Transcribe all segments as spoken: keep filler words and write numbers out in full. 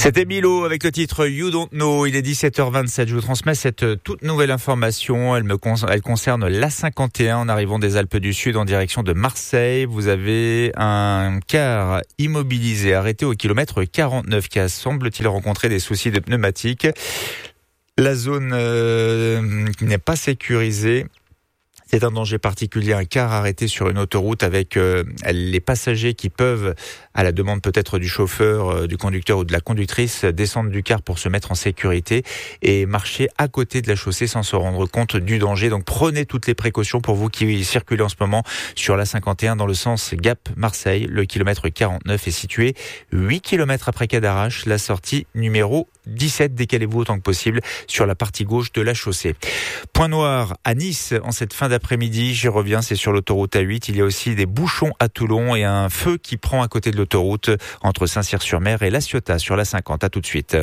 C'était Milo avec le titre You Don't Know. Il est dix-sept heures vingt-sept. Je vous transmets cette toute nouvelle information. Elle me con- elle concerne l'A cinquante et un en arrivant des Alpes du Sud en direction de Marseille. Vous avez un car immobilisé arrêté au kilomètre quarante-neuf qui a semble-t-il rencontré des soucis de pneumatique. La zone euh, n'est pas sécurisée. C'est un danger particulier, un car arrêté sur une autoroute avec euh, les passagers qui peuvent, à la demande peut-être du chauffeur, euh, du conducteur ou de la conductrice, descendre du car pour se mettre en sécurité et marcher à côté de la chaussée sans se rendre compte du danger. Donc prenez toutes les précautions pour vous qui circulez en ce moment sur l'A cinquante et un dans le sens Gap-Marseille. Le kilomètre quarante-neuf est situé huit kilomètres après Cadarache, la sortie numéro dix-sept. Décalez-vous autant que possible sur la partie gauche de la chaussée. Point noir à Nice en cette fin d'après-midi. J'y reviens, c'est sur l'autoroute A huit. Il y a aussi des bouchons à Toulon et un feu qui prend à côté de l'autoroute entre Saint-Cyr-sur-Mer et La Ciotat sur la cinquante. À tout de suite.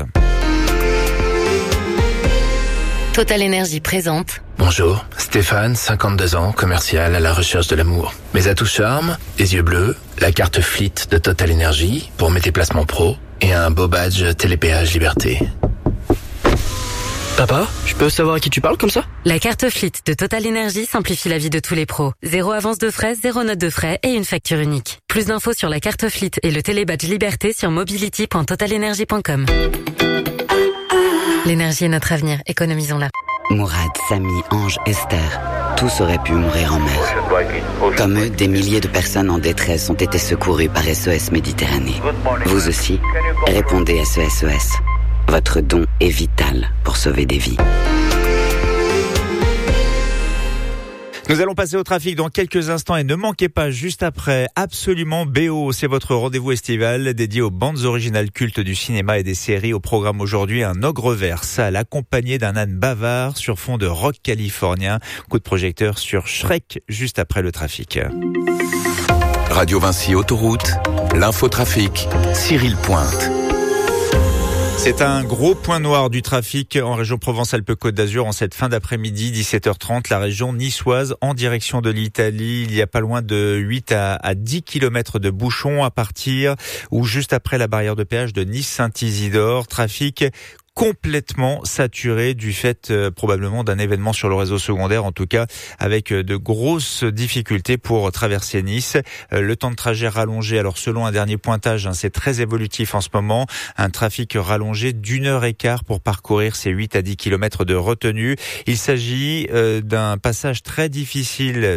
Total Énergie présente. Bonjour, Stéphane, cinquante-deux ans, commercial à la recherche de l'amour. Mes atouts charme, les yeux bleus, la carte Fleet de Total Énergie pour mes déplacements pro et un beau badge Télépéage Liberté. Papa, je peux savoir à qui tu parles comme ça ? La carte Fleet de Total Énergie simplifie la vie de tous les pros. Zéro avance de frais, zéro note de frais et une facture unique. Plus d'infos sur la carte Fleet et le télébadge Liberté sur mobility point total energy point com. L'énergie est notre avenir, économisons-la. Mourad, Samy, Ange, Esther, tous auraient pu mourir en mer. Comme eux, des milliers de personnes en détresse ont été secourues par S O S Méditerranée. Vous aussi, répondez S O S O S. Votre don est vital pour sauver des vies. Nous allons passer au trafic dans quelques instants et ne manquez pas juste après Absolument B O. C'est votre rendez-vous estival dédié aux bandes originales cultes du cinéma et des séries. Au programme aujourd'hui, un ogre vert sale accompagné d'un âne bavard sur fond de rock californien. Coup de projecteur sur Shrek juste après le trafic. Radio Vinci Autoroute, l'infotrafic, Cyril Pointe. C'est un gros point noir du trafic en région Provence-Alpes-Côte d'Azur en cette fin d'après-midi, dix-sept heures trente, la région niçoise en direction de l'Italie. Il y a pas loin de huit à dix kilomètres de bouchons à partir ou juste après la barrière de péage de Nice-Saint-Isidore. Trafic complètement saturé du fait euh, probablement d'un événement sur le réseau secondaire, en tout cas avec euh, de grosses difficultés pour traverser Nice. Euh, le temps de trajet rallongé, alors selon un dernier pointage, hein, c'est très évolutif en ce moment, un trafic rallongé d'une heure et quart pour parcourir ces huit à dix kilomètres de retenue. Il s'agit euh, d'un passage très difficile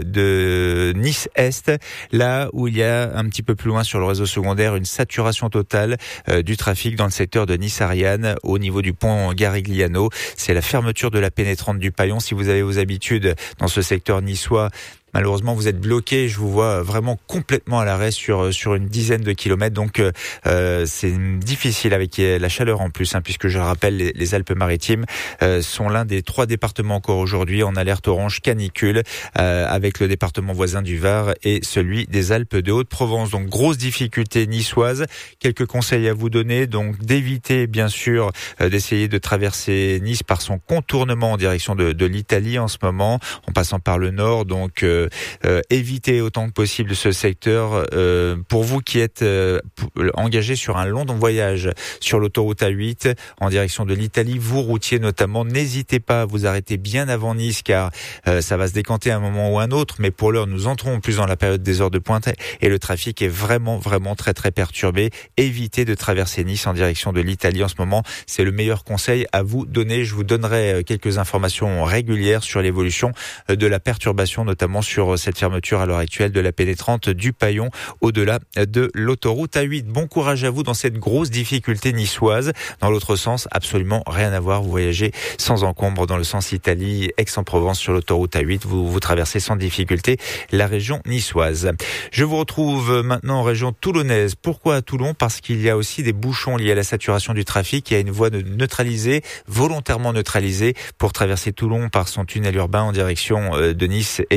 de Nice-Est, là où il y a un petit peu plus loin sur le réseau secondaire une saturation totale euh, du trafic dans le secteur de Nice-Ariane au niveau du pont Garigliano. C'est la fermeture de la pénétrante du Paillon. Si vous avez vos habitudes dans ce secteur niçois, malheureusement, vous êtes bloqué. Je vous vois vraiment complètement à l'arrêt sur sur une dizaine de kilomètres. Donc, euh, c'est difficile avec la chaleur en plus, hein, puisque je rappelle, les, les Alpes-Maritimes euh, sont l'un des trois départements encore aujourd'hui en alerte orange canicule, euh, avec le département voisin du Var et celui des Alpes de Haute-Provence. Donc, grosse difficulté niçoise. Quelques conseils à vous donner. Donc, d'éviter, bien sûr, euh, d'essayer de traverser Nice par son contournement en direction de, de l'Italie en ce moment, en passant par le nord. Donc, euh, Euh, évitez autant que possible ce secteur. Euh, pour vous qui êtes euh, engagés sur un long voyage sur l'autoroute A huit en direction de l'Italie, vous routiers notamment, n'hésitez pas à vous arrêter bien avant Nice car euh, ça va se décanter à un moment ou un autre, mais pour l'heure nous entrons plus dans la période des heures de pointe et le trafic est vraiment vraiment très très perturbé. Évitez de traverser Nice en direction de l'Italie en ce moment, c'est le meilleur conseil à vous donner. Je vous donnerai quelques informations régulières sur l'évolution de la perturbation, notamment sur sur cette fermeture à l'heure actuelle de la pénétrante du Paillon au-delà de l'autoroute A huit. Bon courage à vous dans cette grosse difficulté niçoise. Dans l'autre sens, absolument rien à voir. Vous voyagez sans encombre dans le sens Italie, Aix-en-Provence sur l'autoroute A huit. Vous, vous traversez sans difficulté la région niçoise. Je vous retrouve maintenant en région toulonnaise. Pourquoi à Toulon ? Parce qu'il y a aussi des bouchons liés à la saturation du trafic. Il y a une voie de neutralisée, volontairement neutralisée, pour traverser Toulon par son tunnel urbain en direction de Nice et d'hier.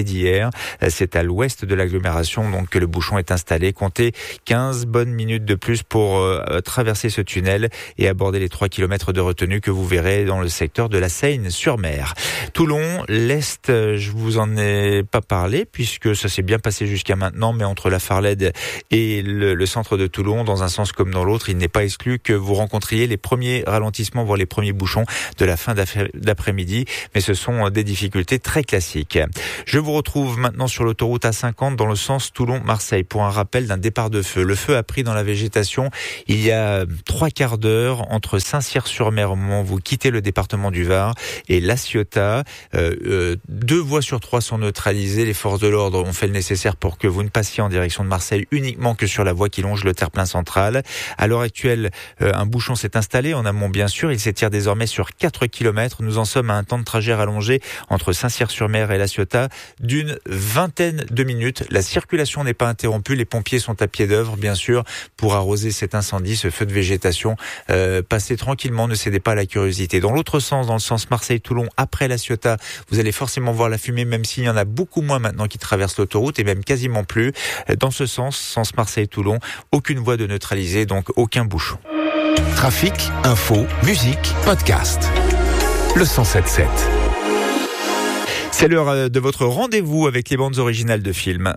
Marseille-sur-Mer. C'est à l'ouest de l'agglomération donc que le bouchon est installé. Comptez quinze bonnes minutes de plus pour euh, traverser ce tunnel et aborder les trois kilomètres de retenue que vous verrez dans le secteur de la Seine-sur-Mer. Toulon, l'Est, je vous en ai pas parlé puisque ça s'est bien passé jusqu'à maintenant, mais entre la Farlède et le, le centre de Toulon, dans un sens comme dans l'autre, il n'est pas exclu que vous rencontriez les premiers ralentissements, voire les premiers bouchons de la fin d'après-midi, mais ce sont des difficultés très classiques. Je vous retrouve maintenant sur l'autoroute A cinquante dans le sens Toulon-Marseille pour un rappel d'un départ de feu. Le feu a pris dans la végétation il y a trois quarts d'heure entre Saint-Cyr-sur-Mer au moment où vous quittez le département du Var et La Ciotat. Euh, euh, deux voies sur trois sont neutralisées. Les forces de l'ordre ont fait le nécessaire pour que vous ne passiez en direction de Marseille uniquement que sur la voie qui longe le terre-plein central. À l'heure actuelle, euh, un bouchon s'est installé en amont bien sûr. Il s'étire désormais sur quatre kilomètres. Nous en sommes à un temps de trajet rallongé entre Saint-Cyr-sur-Mer et La Ciotat d'une vingtaine de minutes. La circulation n'est pas interrompue. Les pompiers sont à pied d'œuvre bien sûr pour arroser cet incendie, ce feu de végétation. Euh, passez tranquillement, ne cédez pas à la curiosité. Dans l'autre sens, dans le sens Marseille-Toulon, après La Ciotat, vous allez forcément voir la fumée, même s'il y en a beaucoup moins maintenant qui traversent l'autoroute et même quasiment plus. Dans ce sens, sens Marseille-Toulon, aucune voie de neutralisée, donc aucun bouchon. Trafic, info, musique, podcast. Le cent sept sept. C'est l'heure de votre rendez-vous avec les bandes originales de films.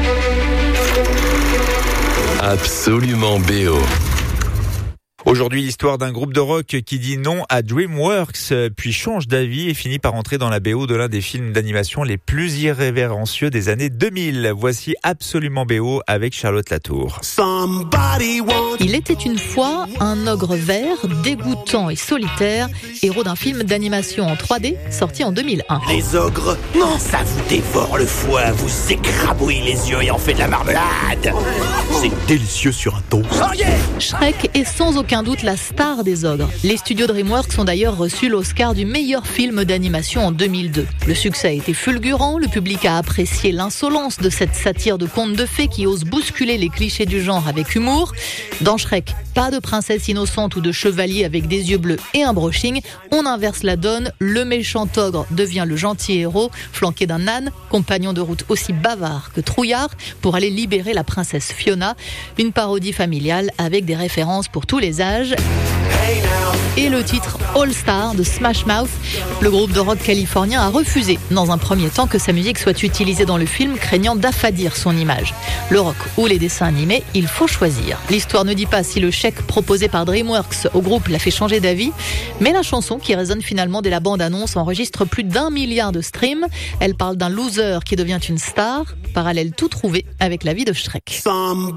Absolument B O. Aujourd'hui, l'histoire d'un groupe de rock qui dit non à DreamWorks, puis change d'avis et finit par entrer dans la B O de l'un des films d'animation les plus irrévérencieux des années deux mille. Voici Absolument B O avec Charlotte Latour. Il était une fois un ogre vert, dégoûtant et solitaire, héros d'un film d'animation en trois D sorti en deux mille un. Les ogres, non, ça vous dévore le foie, vous écrabouille les yeux et en fait de la marmelade. C'est délicieux sur un toast. Oh yeah. Shrek est sans aucun doute la star des ogres. Les studios DreamWorks ont d'ailleurs reçu l'Oscar du meilleur film d'animation en deux mille deux. Le succès a été fulgurant, le public a apprécié l'insolence de cette satire de conte de fées qui ose bousculer les clichés du genre avec humour. Dans Shrek, pas de princesse innocente ou de chevalier avec des yeux bleus et un brushing, on inverse la donne, le méchant ogre devient le gentil héros, flanqué d'un âne, compagnon de route aussi bavard que trouillard, pour aller libérer la princesse Fiona. Une parodie familiale avec des références pour tous les âges. Et le titre All Star de Smash Mouth. Le groupe de rock californien a refusé dans un premier temps que sa musique soit utilisée dans le film, craignant d'affadir son image. Le rock ou les dessins animés, il faut choisir. L'histoire ne dit pas si le chèque proposé par DreamWorks au groupe l'a fait changer d'avis, mais la chanson qui résonne finalement dès la bande-annonce enregistre plus d'un milliard de streams. Elle parle d'un loser qui devient une star, parallèle tout trouvé avec la vie de Shrek.